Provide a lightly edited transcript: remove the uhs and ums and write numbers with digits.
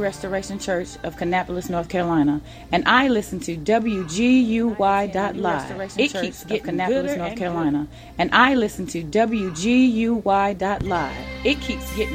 Restoration Church of Kannapolis, North Carolina, and I listen to WGUY.live. It keeps getting Kannapolis, North Carolina, and I listen to WGUY.live. It keeps getting